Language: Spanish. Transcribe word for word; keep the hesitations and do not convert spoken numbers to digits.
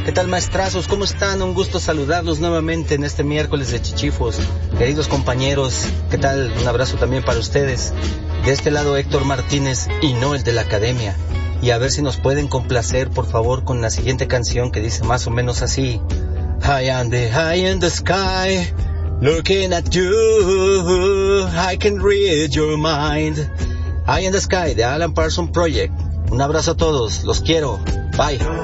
¿Qué tal, maestrazos? ¿Cómo están? Un gusto saludarlos nuevamente en este miércoles de Chichifos. Queridos compañeros, ¿qué tal? Un abrazo también para ustedes. De este lado Héctor Martínez y no el de la academia. Y a ver si nos pueden complacer, por favor, con la siguiente canción que dice más o menos así. High on the high in the sky, looking at you, I can read your mind. High in the Sky, de Alan Parsons Project. Un abrazo a todos, los quiero, bye.